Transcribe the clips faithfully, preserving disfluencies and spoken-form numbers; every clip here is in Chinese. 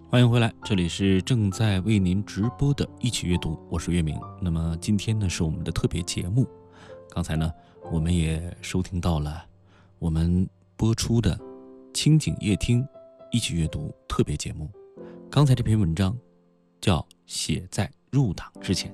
欢迎回来，这里是正在为您直播的一起阅读，我是岳明。那么今天呢是我们的特别节目，刚才呢我们也收听到了我们播出的清景夜听一起阅读特别节目。刚才这篇文章叫《写在入党之前》。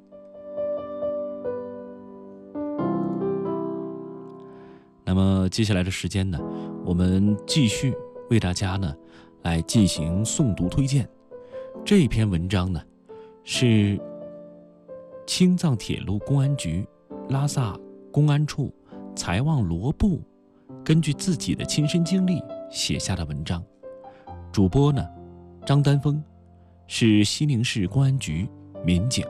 那么接下来的时间呢，我们继续为大家呢来进行诵读推荐。这篇文章呢是青藏铁路公安局拉萨公安处财旺罗部根据自己的亲身经历写下的文章。主播呢张丹峰，是西宁市公安局民警。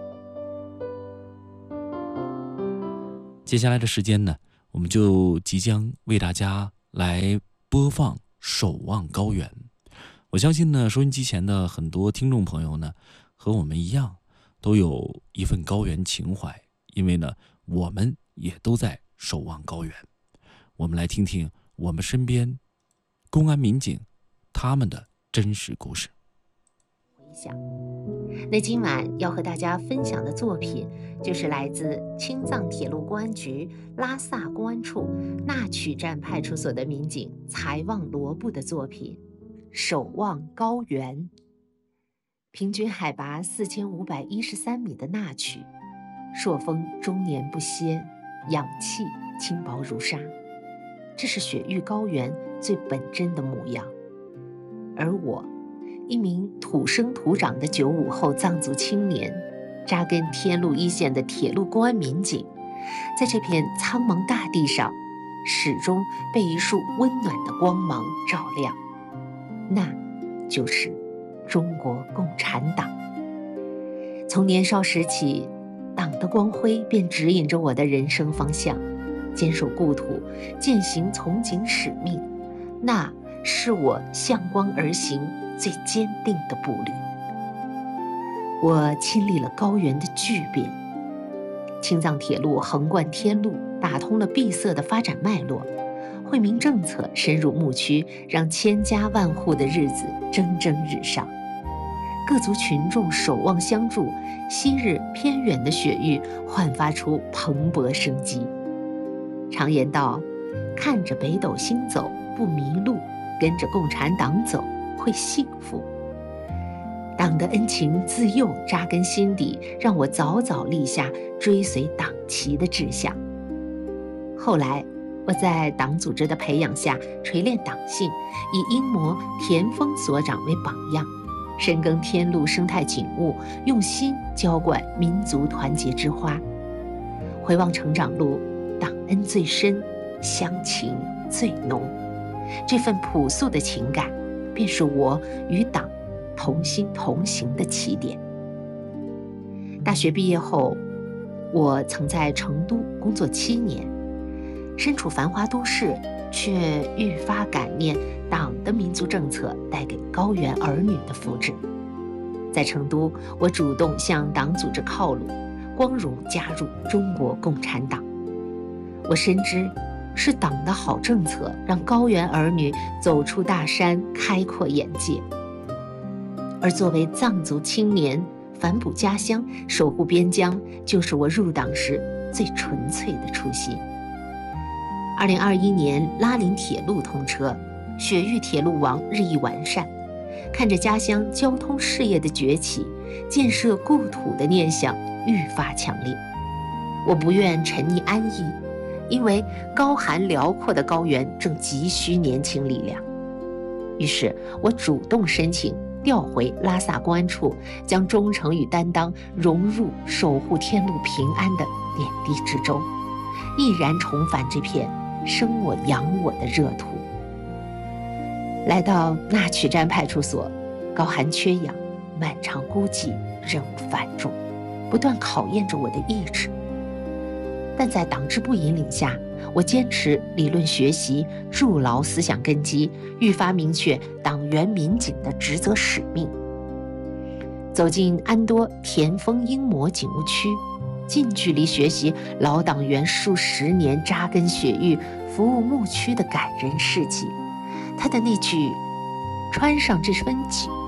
接下来的时间呢，我们就即将为大家来播放《守望高原》。我相信呢，收音机前的很多听众朋友呢，和我们一样，都有一份高原情怀，因为呢，我们也都在守望高原。我们来听听我们身边公安民警他们的真实故事。 回想，那今晚要和大家分享的作品，就是来自青藏铁路公安局拉萨公安处纳曲站派出所的民警财旺罗部的作品《守望高原》。平均海拔四千五百一十三米的纳曲，朔风终年不歇，氧气轻薄如纱，这是雪域高原最本真的模样。而我，一名土生土长的九五后藏族青年，扎根天路一线的铁路公安民警，在这片苍茫大地上，始终被一束温暖的光芒照亮，那就是中国共产党。从年少时起，党的光辉便指引着我的人生方向，坚守故土，践行从警使命，那是我向光而行最坚定的步履。我亲历了高原的巨变，青藏铁路横贯天路，打通了闭塞的发展脉络，惠民政策深入牧区，让千家万户的日子蒸蒸日上。各族群众守望相助，昔日偏远的雪域焕发出蓬勃生机。常言道，看着北斗星走不迷路，跟着共产党走会幸福。党的恩情自幼扎根心底，让我早早立下追随党旗的志向。后来我在党组织的培养下锤炼党性，以英模田丰所长为榜样，深耕天路生态景物，用心浇灌民族团结之花。回望成长路，党恩最深，乡情最浓。这份朴素的情感，便是我与党同心同行的起点。大学毕业后，我曾在成都工作七年，身处繁华都市，却愈发感念党的民族政策带给高原儿女的福祉。在成都，我主动向党组织靠拢，光荣加入中国共产党。我深知，是党的好政策让高原儿女走出大山，开阔眼界。而作为藏族青年，反哺家乡，守护边疆，就是我入党时最纯粹的初心。二零二一年，拉林铁路通车，雪域铁路网日益完善，看着家乡交通事业的崛起，建设故土的念想愈发强烈。我不愿沉溺安逸，因为高寒辽阔的高原正急需年轻力量。于是我主动申请调回拉萨公安处，将忠诚与担当融入守护天路平安的点滴之中，毅然重返这片生我养我的热土。来到纳曲站派出所，高寒缺氧，漫长孤寂，任务繁重，不断考验着我的意志。但在党支部引领下，我坚持理论学习，筑牢思想根基，愈发明确党员民警的职责使命。走进安多田丰英模警务区，近距离学习老党员数十年扎根雪域、服务牧区的感人事迹。他的那句"穿上这身锦，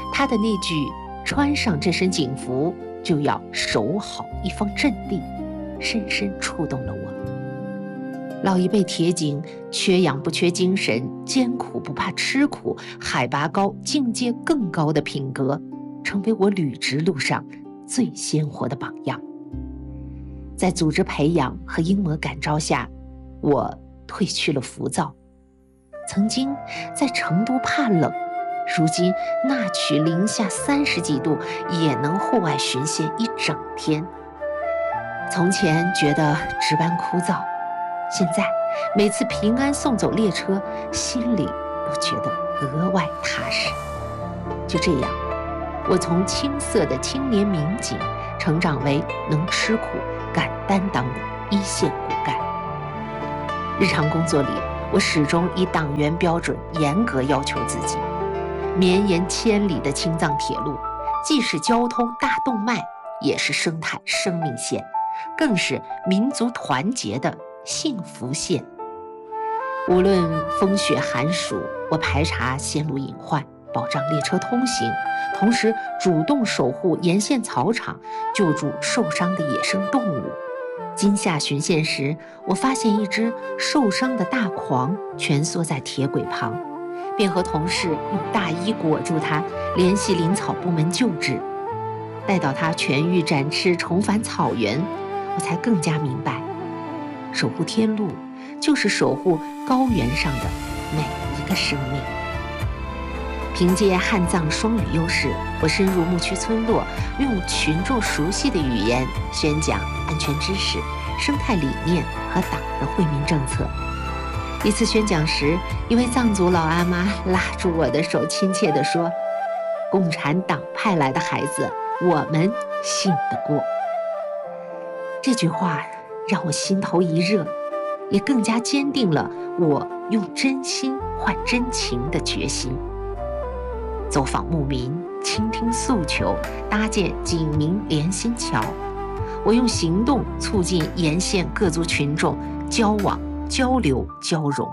他的那句穿上这身警服就要守好一方阵地，深深触动了我。老一辈铁警缺氧不缺精神，艰苦不怕吃苦，海拔高境界更高的品格，成为我履职路上最鲜活的榜样。在组织培养和英模感召下，我褪去了浮躁。曾经在成都怕冷，如今那曲零下三十几度也能户外巡线一整天。从前觉得值班枯燥，现在每次平安送走列车，心里都觉得额外踏实。就这样，我从青涩的青年民警成长为能吃苦敢担当的一线骨干。日常工作里，我始终以党员标准严格要求自己。绵延千里的青藏铁路，既是交通大动脉，也是生态生命线，更是民族团结的幸福线。无论风雪寒暑，我排查线路隐患，保障列车通行，同时主动守护沿线草场，救助受伤的野生动物。今夏巡线时，我发现一只受伤的大狂蜷缩在铁轨旁，便和同事用大衣裹住它，联系林草部门救治。待到它痊愈展翅，重返草原，我才更加明白，守护天路就是守护高原上的每一个生命。凭借汉藏双语优势，我深入牧区村落，用群众熟悉的语言宣讲安全知识、生态理念和党的惠民政策。一次宣讲时，一位藏族老阿妈拉住我的手，亲切地说：“共产党派来的孩子，我们信得过。”这句话让我心头一热，也更加坚定了我用真心换真情的决心。走访牧民，倾听诉求，搭建警民连心桥，我用行动促进沿线各族群众交往、交流、交融，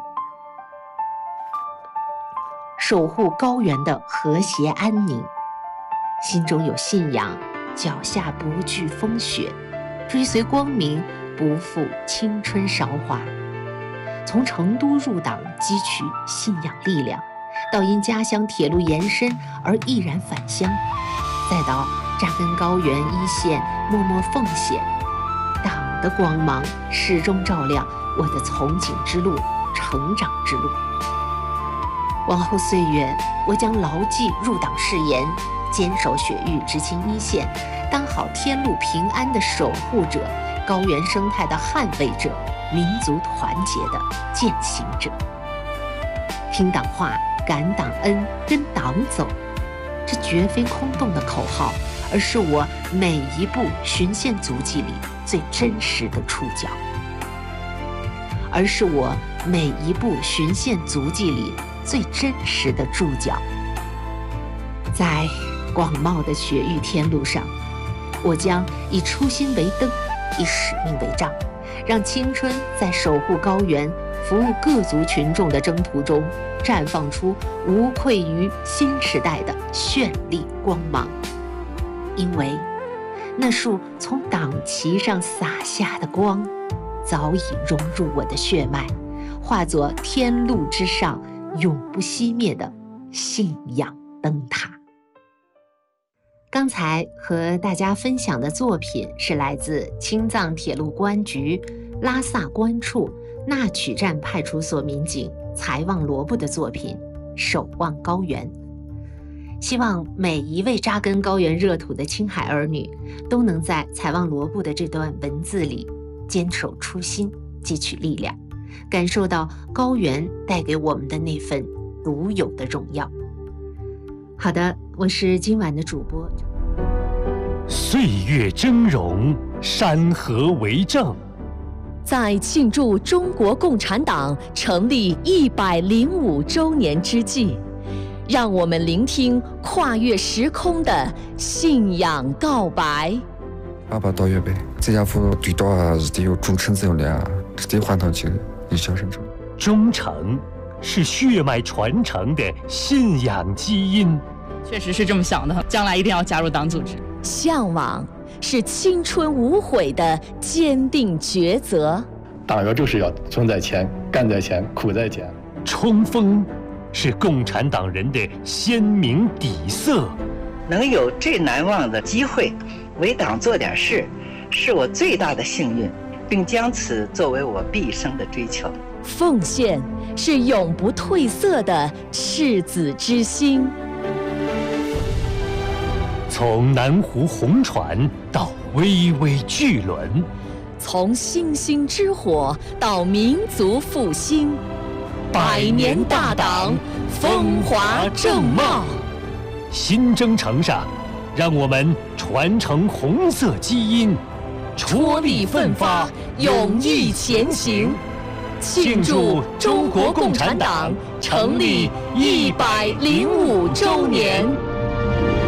守护高原的和谐安宁。心中有信仰，脚下不惧风雪，追随光明，不负青春韶华。从成都入党汲取信仰力量，到因家乡铁路延伸而毅然返乡，再到扎根高原一线默默奉献，党的光芒始终照亮我的从警之路、成长之路。往后岁月，我将牢记入党誓言，坚守雪域，执勤一线，当好天路平安的守护者，高原生态的捍卫者，民族团结的践行者。听党话，感党恩，跟党走，这绝非空洞的口号，而是我每一步巡线足迹里最真实的触角，而是我每一步巡线足迹里最真实的注脚。在广袤的雪域天路上，我将以初心为灯，以使命为杖，让青春在守护高原、服务各族群众的征途中，绽放出无愧于新时代的绚丽光芒。因为那束从党旗上洒下的光，早已融入我的血脉，化作天路之上永不熄灭的信仰灯塔。刚才和大家分享的作品是来自青藏铁路公安局拉萨关处纳曲站派出所民警财旺罗布的作品《守望高原》。希望每一位扎根高原热土的青海儿女都能在财旺罗布的这段文字里坚守初心，汲取力量，感受到高原带给我们的那份独有的荣耀。好的，我是今晚的主播。 岁月峥嵘，山河为证。 在庆祝中国共产党成立一百零五周年之际，让我们聆听跨越时空的信仰告白。 阿爸到月呗，这家伙对到啊是得有忠诚这样的啊，是得换上去一小生成。 忠诚是血脉传承的信仰基因。 确实是这么想的，将来一定要加入党组织。 向往是青春无悔的坚定抉择。 党员就是要存在前，干在前，苦在前。 冲锋是共产党人的鲜明底色。 能有最难忘的机会为党做点事，是我最大的幸运，并将此作为我毕生的追求。 奉献是永不褪色的赤子之心。 从南湖红船到巍巍巨轮， 从星星之火到民族复兴，百年大党风华正茂。 新征程上，让我们传承红色基因， 踔厉奋发，勇毅前行，庆祝中国共产党成立一百零五周年。